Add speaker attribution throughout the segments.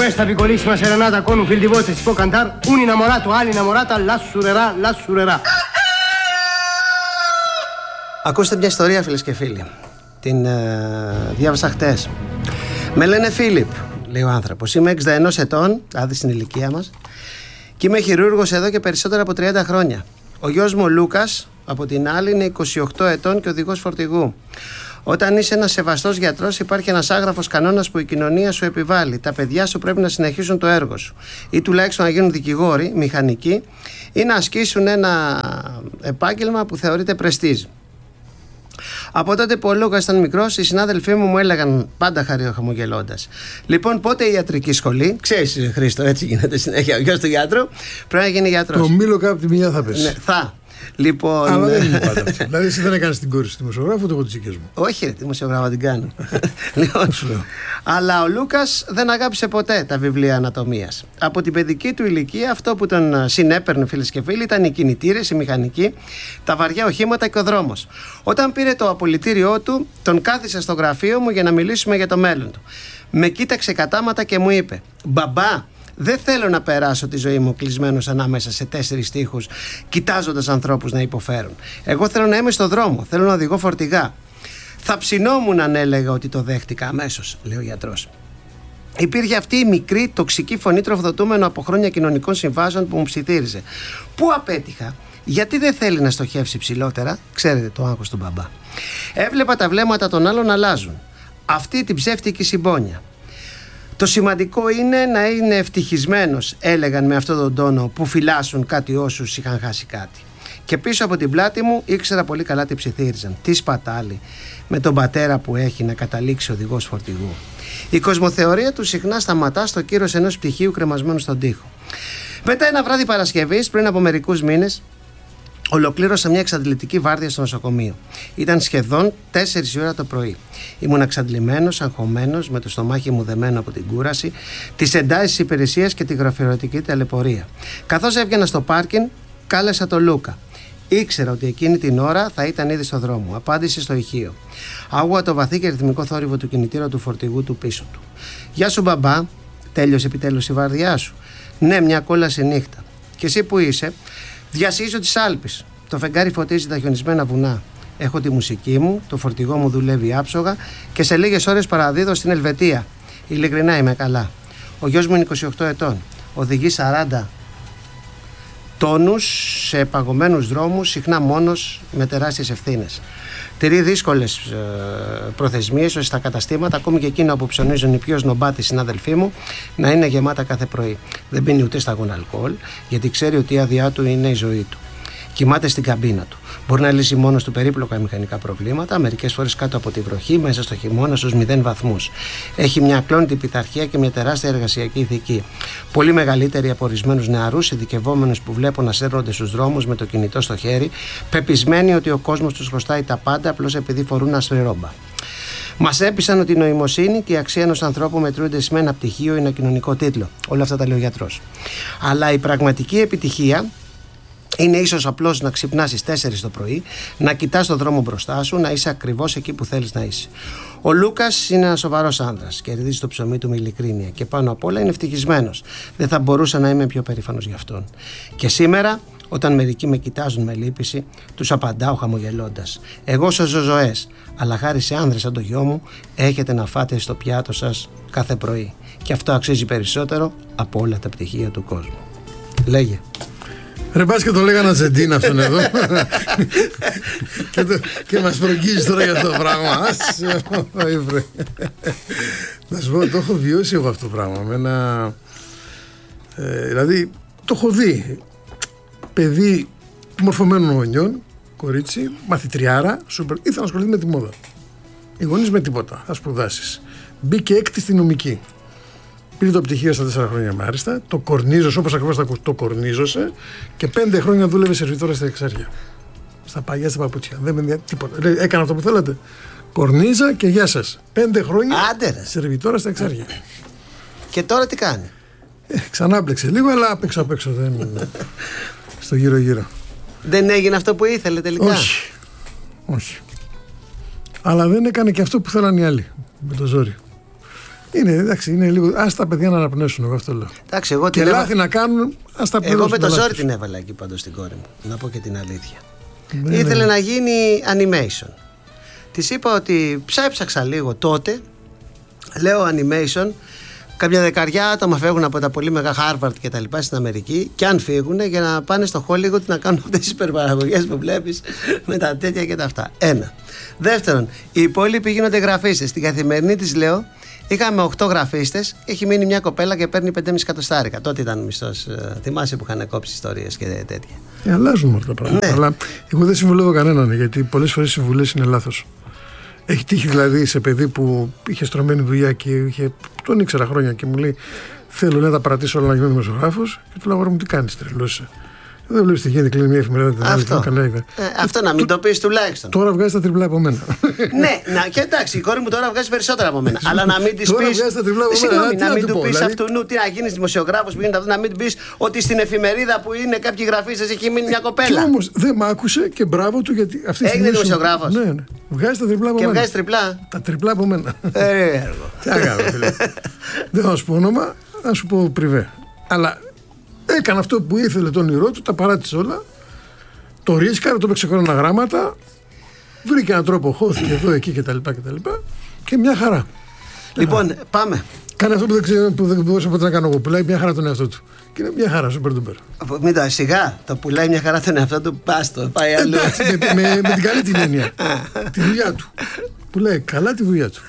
Speaker 1: questa piccolissima serenata con un fil di voce si può cantare un innamorato all'innamorata l'assurerà.
Speaker 2: Ακούστε μια ιστορία, φίλες και φίλοι. Την διάβασα χτες. Με λένε Φίλιπ, λέει ο άνθρωπος. Είμαι 61 ετών, δηλαδή στην ηλικία μας, και είμαι χειρούργος εδώ και περισσότερα από 30 χρόνια. Ο γιος μου ο Λούκας, από την άλλη, είναι 28 ετών και οδηγός φορτηγού. Όταν είσαι ένας σεβαστός γιατρός, υπάρχει ένας άγραφος κανόνας που η κοινωνία σου επιβάλλει. Τα παιδιά σου πρέπει να συνεχίσουν το έργο σου, ή τουλάχιστον να γίνουν δικηγόροι, μηχανικοί, ή να ασκήσουν ένα επάγγελμα που θεωρείται πρεστίζ. Από τότε που ο Λούκας ήταν μικρός, οι συνάδελφοί μου έλεγαν πάντα χαμογελώντας: λοιπόν, πότε η ιατρική σχολή? Ξέρεις, Χρήστο, έτσι γίνεται συνέχεια. Ο γιος του γιατρού πρέπει να γίνει γιατρός.
Speaker 3: Το μήλο κάπου τη μια θα πέσει.
Speaker 2: Ναι, θα. Λοιπόν...
Speaker 3: Αλλά δεν είναι πάντα αυτό. Δηλαδή, εσύ δεν έκανες την κόρη σου δημοσιογράφου, ούτε εγώ τις δικές μου.
Speaker 2: Όχι, τη δημοσιογράφα την κάνω. Λοιπόν, αλλά ο Λούκας δεν αγάπησε ποτέ τα βιβλία ανατομίας. Από την παιδική του ηλικία, αυτό που τον συνέπαιρνε, φίλες και φίλοι, ήταν οι κινητήρες, η μηχανική, τα βαριά οχήματα και ο δρόμος. Όταν πήρε το απολυτήριό του, τον κάθισα στο γραφείο μου για να μιλήσουμε για το μέλλον του. Με κοίταξε κατάματα και μου είπε: μπαμπά, δεν θέλω να περάσω τη ζωή μου κλεισμένος ανάμεσα σε 4 τοίχους, κοιτάζοντας ανθρώπους να υποφέρουν. Εγώ θέλω να είμαι στο δρόμο, θέλω να οδηγώ φορτηγά. Θα ψινόμουν αν έλεγα ότι το δέχτηκα αμέσως, λέει ο γιατρός. Υπήρχε αυτή η μικρή τοξική φωνή τροφοδοτούμενο από χρόνια κοινωνικών συμβάσεων που μου ψιθύριζε. Πού απέτυχα? Γιατί δεν θέλει να στοχεύσει ψηλότερα? Ξέρετε το άγχος του μπαμπά. Έβλεπα τα βλέμματα των άλλων να αλλάζουν. Αυτή την ψεύτικη συμπόνια. Το σημαντικό είναι να είναι ευτυχισμένος, έλεγαν με αυτόν τον τόνο που φυλάσσουν κάτι όσους είχαν χάσει κάτι. Και πίσω από την πλάτη μου ήξερα πολύ καλά τι ψιθύριζαν. Τι σπατάλη με τον πατέρα που έχει να καταλήξει οδηγός φορτηγού. Η κοσμοθεωρία του συχνά σταματά στο κύρος ενός πτυχίου κρεμασμένου στον τοίχο. Μετά ένα βράδυ Παρασκευής, πριν από μερικούς μήνες, ολοκλήρωσα μια εξαντλητική βάρδια στο νοσοκομείο. Ήταν σχεδόν 4 η ώρα το πρωί. Ήμουν εξαντλημένος, αγχωμένος, με το στομάχι μου δεμένο από την κούραση, τις εντάσεις υπηρεσίας και τη γραφειοκρατική ταλαιπωρία. Καθώς έβγαινα στο πάρκινγκ, κάλεσα τον Λούκα. Ήξερα ότι εκείνη την ώρα θα ήταν ήδη στο δρόμο. Απάντησε στο ηχείο. Άκουγα το βαθύ και ρυθμικό θόρυβο του κινητήρα του φορτηγού του πίσω του. Γεια σου, μπαμπά. Τέλειωσε επιτέλους η βάρδιά σου? Ναι, μια κόλαση νύχτα. Και εσύ που είσαι? Διασχίζω τις Άλπεις. Το φεγγάρι φωτίζει τα χιονισμένα βουνά. Έχω τη μουσική μου, το φορτηγό μου δουλεύει άψογα και σε λίγες ώρες παραδίδω στην Ελβετία. Ειλικρινά είμαι καλά. Ο γιος μου είναι 28 ετών. Οδηγεί 40 τόνους σε παγωμένους δρόμους, συχνά μόνος, με τεράστιες ευθύνες. Τηρεί δύσκολες προθεσμίες ώστε στα καταστήματα, ακόμη και εκείνα που ψωνίζουν οι πιο σνομπάτοι συνάδελφοί μου, να είναι γεμάτα κάθε πρωί. Δεν πίνει ούτε σταγόνα αλκοόλ, γιατί ξέρει ότι η άδειά του είναι η ζωή του. Κοιμάται στην καμπίνα του. Μπορεί να λύσει μόνος του περίπλοκα μηχανικά προβλήματα, μερικές φορές κάτω από τη βροχή, μέσα στο χειμώνα στους 0 βαθμούς. Έχει μια ακλόνητη πειθαρχία και μια τεράστια εργασιακή ηθική. Πολύ μεγαλύτερη από ορισμένους νεαρούς ειδικευόμενους που βλέπω να σέρνονται στους δρόμους με το κινητό στο χέρι, πεπισμένοι ότι ο κόσμος τους χρωστάει τα πάντα απλώς επειδή φορούν άσπρη ρόμπα. Μας έπεισαν ότι η νοημοσύνη και η αξία ενός ανθρώπου μετρούνται με ένα πτυχίο ή ένα κοινωνικό τίτλο. Όλα αυτά τα λέει ο γιατρός. Αλλά η πραγματική επιτυχία είναι ίσως απλώς να ξυπνάς στις 4 το πρωί, να κοιτάς τον δρόμο μπροστά σου, να είσαι ακριβώς εκεί που θέλεις να είσαι. Ο Λούκας είναι ένας σοβαρός άνδρας, κερδίζει το ψωμί του με ειλικρίνεια και πάνω απ' όλα είναι ευτυχισμένος. Δεν θα μπορούσα να είμαι πιο περήφανος γι' αυτόν. Και σήμερα, όταν μερικοί με κοιτάζουν με λύπηση, τους απαντάω χαμογελώντας. Εγώ σώζω ζωές, αλλά χάρη σε άνδρες σαν το γιο μου, έχετε να φάτε στο πιάτο σας κάθε πρωί. Και αυτό αξίζει περισσότερο από όλα τα πτυχία του κόσμου. Λέγε.
Speaker 3: Ρε πας και το λέγανε Ατζεντίνα αυτόν εδώ και μας προγγίζεις τώρα για αυτό το πράγμα. Να σου πω, το έχω βιώσει εγώ αυτό το πράγμα. Δηλαδή το έχω δει. Παιδί μορφωμένων γονιών, κορίτσι, μαθητριάρα, σούπερ, ήθελα να ασχοληθεί με τη μόδα. Οι γονείς με τίποτα, θα σπουδάσεις. Μπήκε 6η στη νομική. Πήρε το πτυχίο στα 4 χρόνια με άριστα, το κορνίζωσε όπως ακριβώς το κορνίζωσε και 5 χρόνια δούλευε σερβιτόρα στα Εξάρια. Στα παγιά, στα παπούτσια. Δεν με ενδιαφέρει τίποτα. Λέει, έκανα αυτό που θέλατε. Κορνίζα και γεια σας. 5 χρόνια σερβιτόρα στα Εξάρια.
Speaker 2: Και τώρα τι κάνει?
Speaker 3: Ξανά μπλέξε λίγο, αλλά απ' έξω δεν. Στο γύρω-γύρω.
Speaker 2: Δεν έγινε αυτό που ήθελε τελικά?
Speaker 3: Όχι. Αλλά δεν έκανε και αυτό που θέλαν οι άλλοι. Με το ζόρι. Εντάξει, είναι λίγο. Ας τα παιδιά να αναπνεύσουν, εγώ αυτό λέω.
Speaker 2: Εντάξει, εγώ
Speaker 3: και λάθη να κάνουν, ας τα πληρώσουν.
Speaker 2: Εγώ με το ζόρι την έβαλα εκεί πάντως στην κόρη μου. Να πω και την αλήθεια.
Speaker 3: Ναι,
Speaker 2: ήθελε να γίνει animation. Της είπα ότι ψάξα λίγο τότε. Λέω animation. Κάποια δεκαριά άτομα φεύγουν από τα πολύ μεγάλα Harvard και τα λοιπά στην Αμερική, και αν φύγουν, για να πάνε στο Hollywood να κάνουν αυτές τις υπερπαραγωγές που βλέπεις με τα τέτοια και τα αυτά. Ένα. Δεύτερον, οι υπόλοιποι γίνονται γραφίστες. Στην καθημερινή της λέω, είχαμε 8 γραφίστες, έχει μείνει μια κοπέλα και παίρνει 5,5 εκατοστάρικα. Τότε ήταν μισθός. Θυμάσαι που είχαν κόψει ιστορίες και τέτοια.
Speaker 3: Αλλάζουν αυτά τα πράγματα. Ναι. Αλλά εγώ δεν συμβουλεύω κανέναν, γιατί πολλές φορές οι συμβουλές είναι λάθος. Έχει τύχει δηλαδή σε παιδί που είχε στρωμένη δουλειά και τον ήξερα χρόνια και μου λέει: θέλω να τα παρατήσω όλα να γίνω δημοσιογράφος. Και του λέω: αγόρι μου, τι κάνεις, τρελός? Δεν βλέπεις τι γίνεται, κλείνει μια εφημερίδα την άλλη.
Speaker 2: Αυτό να μην το πεις τουλάχιστον.
Speaker 3: Τώρα βγάζει τα τριπλά από μένα.
Speaker 2: Ναι, και εντάξει, η κόρη μου τώρα βγάζει περισσότερα από μένα. Αλλά να μην τη πει.
Speaker 3: Συγγνώμη,
Speaker 2: να μην του πει αυτού τι να γίνει δημοσιογράφος που γίνεται αυτό, να μην του πει ότι στην εφημερίδα που είναι κάποιοι γραφίστες έχει μείνει μια κοπέλα.
Speaker 3: Όμως δεν μ' άκουσε και μπράβο του, γιατί αυτή τη στιγμή.
Speaker 2: Έγινε δημοσιογράφος.
Speaker 3: Ναι. Βγάζει τα τριπλά από μένα.
Speaker 2: Και βγάζει τριπλά.
Speaker 3: Τα τριπλά από μένα.
Speaker 2: Τι αγάπη, φίλε.
Speaker 3: Δεν θα σου πω όνομα, θα σου πω πριβέ. Αλλά έκανε αυτό που ήθελε, το όνειρό του, τα παράτησε όλα. Το ρίσκαρε, το παίξε χρονογράμματα. Βρήκε έναν τρόπο, χώθηκε εδώ, εκεί κτλ. Και μια χαρά.
Speaker 2: Λοιπόν, πάμε.
Speaker 3: Κάνει αυτό που δεν μπορούσα ποτέ να κάνω εγώ. Πουλάει μια χαρά τον εαυτό του. Και είναι μια χαρά, super duper.
Speaker 2: Μην το σιγά, το πουλάει μια χαρά τον εαυτό του, πάστο, πάει αλλού.
Speaker 3: με την καλή την έννοια. Τη δουλειά του. Πουλάει καλά τη δουλειά του.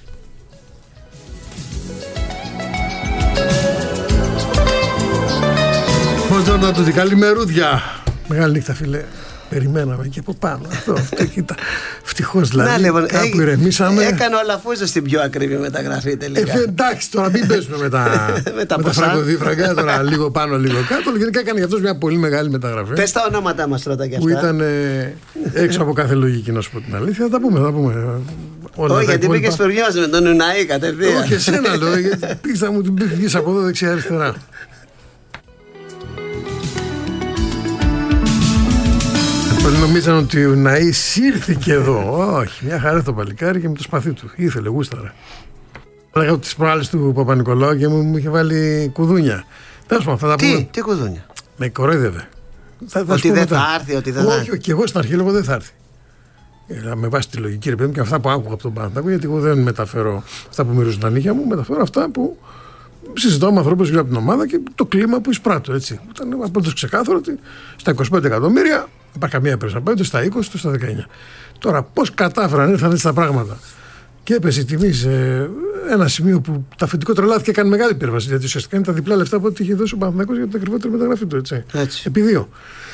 Speaker 3: Πώς τώρα το καλημερούδια. Μεγάλη νύχτα, φίλε. Περιμέναμε και από πάνω. Αυτό κοίτα. Ευτυχώς δηλαδή.
Speaker 2: Λοιπόν,
Speaker 3: κάπου ηρεμήσαμε.
Speaker 2: Έκανε ο Αλαφούζος στην πιο ακριβή μεταγραφή τελικά.
Speaker 3: Εντάξει, τώρα μην παίζουμε με τα φραγκοδίφραγκα. Τώρα λίγο πάνω, λίγο κάτω. Γενικά έκανε για αυτός μια πολύ μεγάλη μεταγραφή.
Speaker 2: Πες τα ονόματά μας πρώτα και αυτά.
Speaker 3: Που ήταν έξω από κάθε λογική, να σου πω την αλήθεια. Θα τα πούμε.
Speaker 2: Όχι, γιατί πήγες φουρνιός με τον Ουναή κατευθείαν.
Speaker 3: Όχι, εσένα λέω. Γιατί πήγες να μου την πήγες από εδώ δεξιά-αριστερά. Πολλοί νομίζαν ότι ο Ναΐς ήρθε εδώ. Όχι, μια χαρά το παλικάρι και με το σπαθί του. Ήθελε, γούσταρα. Έλεγα από τις προάλλες του Παπα-Νικολάου και μου είχε βάλει κουδούνια. Τέλος πάντων, θα τα πούμε.
Speaker 2: Τι κουδούνια?
Speaker 3: Με κορόιδευε.
Speaker 2: Ότι δεν θα έρθει, ότι δεν θα έρθει.
Speaker 3: Όχι, και εγώ στην αρχή λέγω δεν θα έρθει. Με βάση τη λογική, ρε παιδί μου, και αυτά που άκουγα από τον Παναθηναϊκό, γιατί εγώ δεν μεταφέρω αυτά που μυρίζουν τα νύχια μου, μεταφέρω αυτά που συζητάω με ανθρώπους γύρω από την ομάδα και το κλίμα που εισπράττω. Έτσι. Ήταν απόλυτος ξεκάθαρο ότι στα 25 εκατομμύρια υπάρχει καμία περίπτωση, στα 20, στα 19. Τώρα, πώς κατάφεραν, ήρθαν έτσι τα πράγματα και έπεσε η τιμή σε ένα σημείο που το αφεντικό τρελάθηκε, έκανε μεγάλη υπέρβαση. Γιατί ουσιαστικά είναι τα διπλά λεφτά από ό,τι είχε δώσει ο Παναθηναϊκός για την ακριβότερη μεταγραφή του. Έτσι. Επί 2.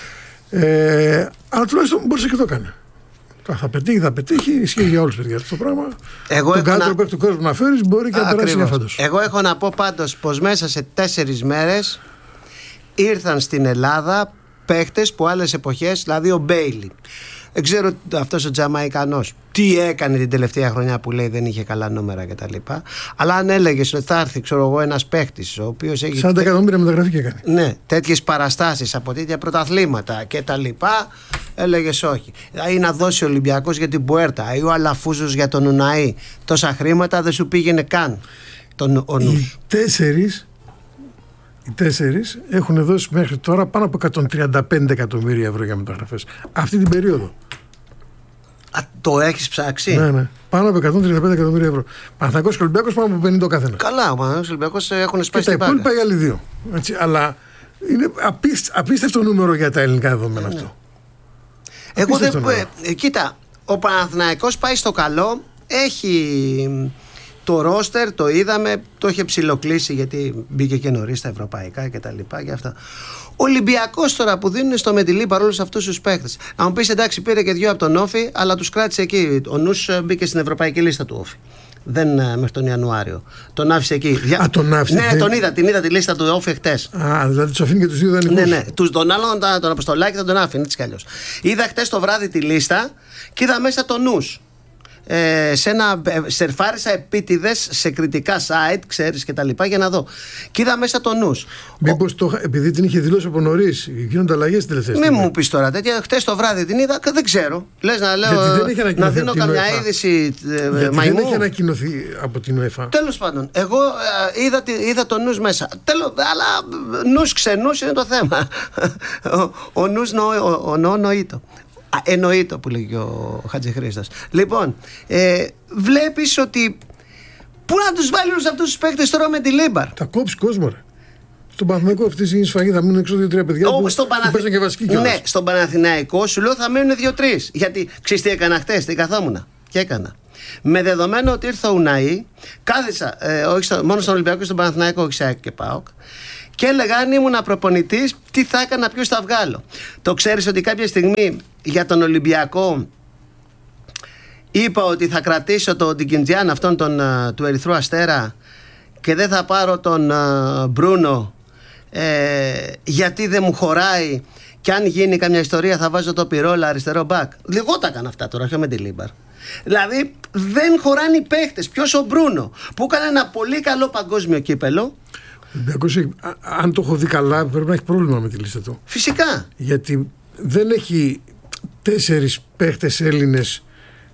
Speaker 3: Αλλά τουλάχιστον μπορούσε και το έκανε. Θα πετύχει, ισχύει για όλους, παιδιά, αυτό το πράγμα. Τον καλύτερο παίκτη του κόσμου να φέρεις μπορεί και να περάσει για φέτος.
Speaker 2: Εγώ έχω να πω πάντως πως μέσα σε 4 μέρες ήρθαν στην Ελλάδα παίκτες που άλλες εποχές, δηλαδή ο Μπέιλι. Δεν ξέρω αυτός ο Τζαμαϊκανός τι έκανε την τελευταία χρονιά που λέει δεν είχε καλά νούμερα κτλ. Αλλά αν έλεγες ότι θα έρθει, ξέρω εγώ, ένας παίκτης ο οποίος έχει
Speaker 3: 40 εκατομμύρια μεταγραφή και έκανε.
Speaker 2: Ναι, τέτοιες παραστάσεις από τέτοια πρωταθλήματα κτλ. Έλεγες όχι. Ή να δώσει ο Ολυμπιακός για την Πουέρτα ή ο Αλαφούζος για τον Ουναή. Τόσα χρήματα δεν σου πήγαινε καν ο νους.
Speaker 3: Οι 4 έχουν δώσει μέχρι τώρα πάνω από 135 εκατομμύρια ευρώ για μεταγραφές. Αυτή την περίοδο.
Speaker 2: Το έχεις ψάξει?
Speaker 3: Ναι. Πάνω από 135 εκατομμύρια ευρώ. Παναθηναϊκός και Ολυμπιακός πάνω από 50 ο καθένα.
Speaker 2: Καλά, ο Παναθηναϊκός και ο Ολυμπιακός έχουν σπάσει την
Speaker 3: μπάκα. Και τα υπόλοιπα οι άλλοι 2. Έτσι, αλλά είναι απίστευτο νούμερο για τα ελληνικά δεδομένα αυτό.
Speaker 2: Εγώ δεν. Κοίτα, ο Παναθηναϊκός πάει στο καλό. Έχει το ρόστερ, το είδαμε, το είχε ψιλοκλείσει γιατί μπήκε και νωρίς στα ευρωπαϊκά και τα λοιπά και αυτά. Ο Ολυμπιακός τώρα που δίνουν στο Μεντιλή παρόλους αυτούς τους παίχτες. Να μου πεις εντάξει, πήρε και 2 από τον Όφη, αλλά τους κράτησε εκεί. Ο Νους μπήκε στην ευρωπαϊκή λίστα του Όφη. Δεν μέχρι τον Ιανουάριο. Τον άφησε εκεί.
Speaker 3: Τον άφησε.
Speaker 2: Ναι, την είδα τη λίστα του Όφη χτες.
Speaker 3: Δηλαδή τους αφήνει και τους 2 δανεικούς.
Speaker 2: Ναι. Τον άλλον, τον Αποστολάκη θα τον άφηνε έτσι κι αλλιώς. Είδα χτες το βράδυ τη λίστα και είδα μέσα τον Νους. σερφάρισα επίτηδες σε κριτικά site, ξέρεις, και τα λοιπά, για να δω. Και είδα μέσα το νους.
Speaker 3: Μήπως επειδή την είχε δηλώσει από νωρίς, γίνονται αλλαγές τελευταίες?
Speaker 2: Μην μου πεις τώρα τέτοια. Χτες το βράδυ την είδα, δεν ξέρω. Λες να λέω, να δίνω καμιά είδηση μαϊμού?
Speaker 3: Δεν έχει ανακοινωθεί από την UEFA.
Speaker 2: Τέλος πάντων, εγώ είδα το νους μέσα. Αλλά νους ξενούς είναι το θέμα. Ο νους νοήτο. Εννοείτο που λέγει ο Χατζηχρήστος. Λοιπόν, βλέπεις ότι πού να τους βάλει όλους αυτούς τους παίκτες τώρα με τη Λίμπαρ?
Speaker 3: Θα κόψει κόσμο, ρε. Στον Παναθηναϊκό αυτή η σφαγή θα μείνουν έξω 2-3 παιδιά που παίζουν και βασική κιόλας. Ναι, στον Παναθηναϊκό σου λέω θα μείνουν 2-3. Γιατί ξέρεις τι έκανα χτες? Τι καθόμουνα και έκανα. Με δεδομένο ότι ήρθε ο Ουναή, κάθισα μόνο στον Ολυμπιακό και στον Παναθηναϊκό, όχι σε ΑΕΚ και ΠΑΟΚ, και έλεγα αν ήμουν προπονητής τι θα έκανα, ποιους θα βγάλω. Το ξέρεις ότι κάποια στιγμή για τον Ολυμπιακό είπα ότι θα κρατήσω τον Τικιντζιάν αυτόν του Ερυθρού Αστέρα και δεν θα πάρω τον Μπρούνο γιατί δεν μου χωράει, και αν γίνει καμιά ιστορία θα βάζω το Πιρόλα αριστερό μπακ. Λίγο τα έκανα αυτά τώρα, όχι με τη Λίμπαρ. Δηλαδή δεν χωράνε οι παίχτες. Ποιος? ο Μπρούνο που έκανε ένα πολύ καλό παγκόσμιο κύπελο. Αν το έχω δει καλά, πρέπει να έχει πρόβλημα με τη λίστα του.
Speaker 2: Φυσικά.
Speaker 3: Γιατί δεν έχει 4 παίχτες Έλληνες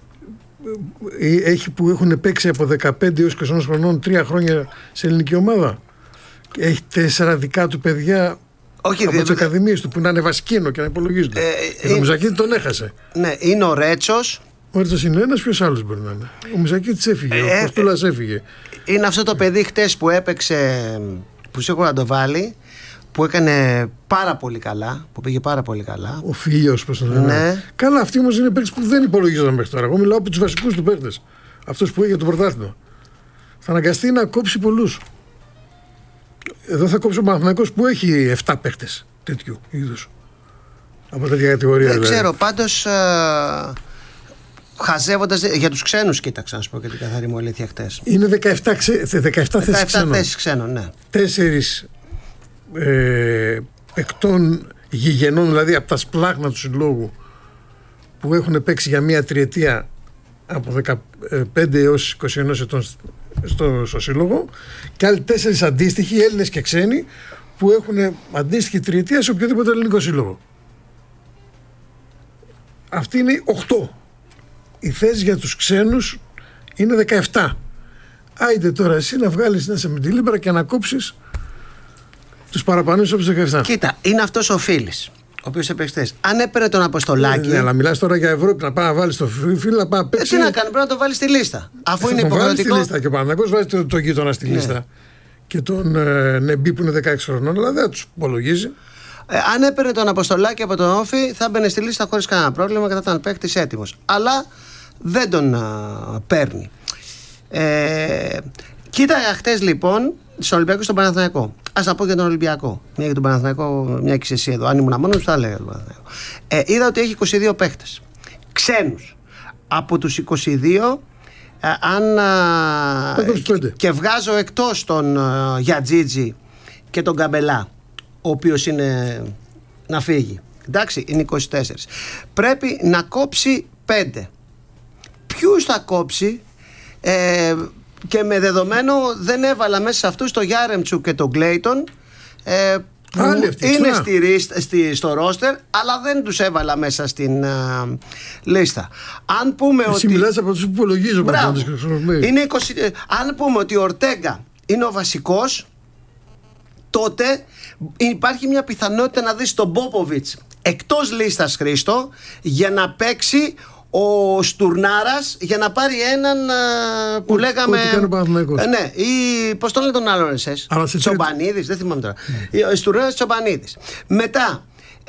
Speaker 3: που έχουν παίξει από 15 έως 21 χρονών 3 χρόνια σε ελληνική ομάδα. Έχει 4 δικά του παιδιά από τις ακαδημίες του που να είναι βασικοί και να υπολογίζονται. Ο Μουζακίτη τον έχασε.
Speaker 2: Ναι, είναι ο Ρέτσος.
Speaker 3: Ο Ρέτσος είναι ένας, ποιος άλλος μπορεί να είναι? Ο Μουζακίτης έφυγε, ο Κοστούλας έφυγε.
Speaker 2: Είναι αυτό το παιδί χτες που έπαιξε, που σίγουρα να το βάλει, που έκανε πάρα πολύ καλά, που πήγε πάρα πολύ καλά.
Speaker 3: Ο Φίλιος, πώς τον λένε.
Speaker 2: Ναι.
Speaker 3: Καλά, αυτοί όμως είναι παίκτες που δεν υπολογίζονταν μέχρι τώρα. Εγώ μιλάω από τους βασικούς του παίκτες. Αυτός που είχε το πρωτάθλημα. Θα αναγκαστεί να κόψει πολλούς. Εδώ θα κόψει ο Παναθηναϊκός που έχει 7 παίκτες τέτοιου είδους. Από τέτοια κατηγορία.
Speaker 2: Δεν ξέρω, πάντως χαζεύοντας για τους ξένους, κοίταξα να σου πω και την καθαρή μου αλήθεια χτες.
Speaker 3: Είναι 17 θέσεις
Speaker 2: ξένων, ναι.
Speaker 3: 4 παικτών γηγενών, δηλαδή από τα σπλάχνα του συλλόγου, που έχουν παίξει για μία τριετία από 15 έως 21 ετών στο σύλλογο, και άλλοι 4 αντίστοιχοι, Έλληνες και ξένοι, που έχουν αντίστοιχη τριετία σε οποιοδήποτε ελληνικό σύλλογο. Αυτή είναι 8. Οι θέσεις για τους ξένους είναι 17. Άιντε τώρα εσύ να βγάλεις να είσαι με τη Λίμπαρα και να κόψεις τους παραπανούς από τους 17.
Speaker 2: Κοίτα, είναι αυτός ο Φίλης, ο οποίος έπαιξε χθες. Αν έπαιρνε τον Αποστολάκη.
Speaker 3: Ναι, αλλά μιλάς τώρα για Ευρώπη, να πάει να βάλεις το Φίλη, να πάει να παίξει.
Speaker 2: Τι να κάνει, πρέπει να το βάλεις στη λίστα. Αφού είναι υποχρεωτικό.
Speaker 3: Στη λίστα, και ο Παναθηναϊκός βάζει τον γείτονα στη λίστα. Και τον Νεμπί που είναι 16 χρονών, αλλά δεν τους υπολογίζει.
Speaker 2: Αν έπαιρνε τον Αποστολάκη από τον Όφη, θα μπαινε στη λίστα χωρίς κανένα πρόβλημα και θα ήταν παίκτης έτοιμος. Αλλά δεν τον παίρνει. Κοίταγα χτες λοιπόν στον Ολυμπιακό και στον Παναθηναϊκό. Ας να πω για τον Ολυμπιακό. Μια για τον Παναθηναϊκό, μια και εσύ εδώ. Αν ήμουν μόνος, θα έλεγα τον Παναθηναϊκό. Είδα ότι έχει 22 παίκτες ξένους. Από τους 22, και βγάζω εκτός τον Γιατζίτζι και τον Καμπελά, ο οποίος είναι να φύγει. Εντάξει, είναι 24. Πρέπει να κόψει 5. Ποιους θα κόψει? Και με δεδομένο δεν έβαλα μέσα σε αυτούς το Γιάρεμτσου και τον Κλέιτον, που είναι στο ρόστερ, αλλά δεν τους έβαλα μέσα στην λίστα. Αν πούμε
Speaker 3: εσύ
Speaker 2: ότι
Speaker 3: μιλάς από τους που υπολογίζω.
Speaker 2: Είναι 20. Αν πούμε ότι ο Ορτέγκα είναι ο βασικός, τότε υπάρχει μια πιθανότητα να δεις τον Πόποβιτς εκτός λίστας, Χρήστο, για να παίξει ο Στουρνάρας, για να πάρει έναν που λέγαμε. Ναι, ή πώς τον λένε τον άλλο εσείς? Τσομπανίδης, δεν θυμάμαι τώρα. Ο Στουρνάρας Τσομπανίδης. Μετά,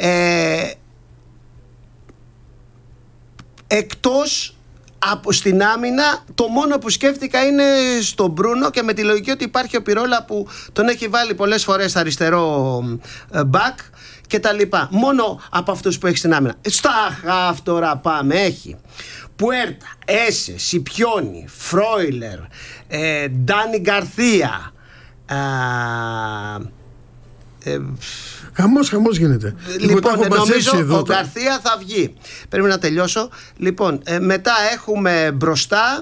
Speaker 2: εκτός από στην άμυνα, το μόνο που σκέφτηκα είναι στον Μπρούνο, και με τη λογική ότι υπάρχει ο Πιρόλα που τον έχει βάλει πολλές φορές αριστερό μπακ και τα λοιπά. Μόνο από αυτούς που έχει στην άμυνα. Στα χαφ τώρα πάμε. Έχει Πουέρτα, Έσε, Σιπιόνι, Φρόιλερ, Ντάνι Γκαρθία,
Speaker 3: Χαμός γίνεται.
Speaker 2: Λοιπόν, νομίζω ο Γκαρθία θα βγει. Πρέπει να τελειώσω. Λοιπόν, μετά έχουμε μπροστά.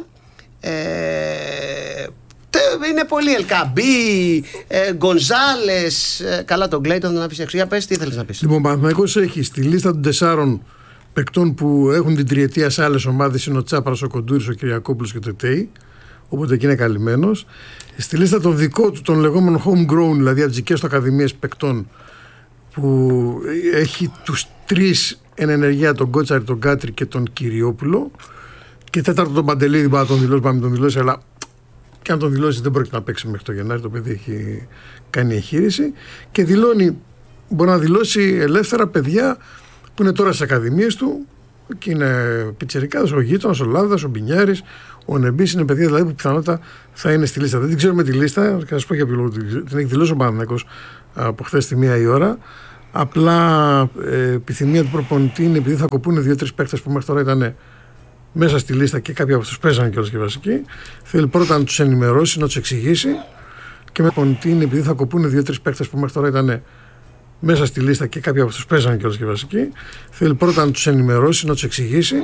Speaker 2: Είναι πολύ Ελκαμπή, Γκονζάλες. Καλά, τον Κλέιτον δεν αφήσει έξω. Για πες, τι ήθελες να πεις.
Speaker 3: Λοιπόν, ο Παναθηναϊκός έχει στη λίστα των 4 παικτών που έχουν την τριετία σε άλλες ομάδες. Είναι ο Τσάπρας, ο Κοντούρης, ο Κυριακόπουλος και το Τέι. Οπότε εκεί είναι καλυμμένος. Στη λίστα των δικών του, των λεγόμενων homegrown, δηλαδή από τις δικές του ακαδημίες παικτών, που έχει τους 3 εν ενεργεία, τον Κότσαρη, τον Κάτρη και τον Κυριόπουλο. Και 4ο τον Παντελίδη, πάμε να τον δηλώσει, αλλά και αν τον δηλώσει δεν πρόκειται να παίξει μέχρι το Γενάρη. Το παιδί έχει κάνει εγχείρηση και μπορεί να δηλώσει ελεύθερα παιδιά που είναι τώρα στις ακαδημίες του και είναι πιτσιρικάδες, ο Γείτονας, ο Λάβδας, ο Μπινιάρης, ο Νεμπής. Είναι παιδιά δηλαδή που πιθανότατα θα είναι στη λίστα. Δεν την ξέρουμε τη λίστα, θα σας πω για ποιο λόγο την έχει δηλώσει ο Παναθηναϊκός από χθες τη 1 η ώρα. Απλά επιθυμία του προπονητή είναι, επειδή θα κοπούν 2-3 παίκτες που μέχρι τώρα ήταν μέσα στη λίστα και κάποιοι από αυτούς παίζανε κιόλας και βασικοί. Θέλει πρώτα να τους ενημερώσει, να τους εξηγήσει. Και με προπονητή είναι, επειδή θα κοπούν 2-3 παίκτες που μέχρι τώρα ήταν μέσα στη λίστα και κάποιοι από αυτούς παίζανε κιόλας και βασικοί. Θέλει πρώτα να τους ενημερώσει, να τους εξηγήσει.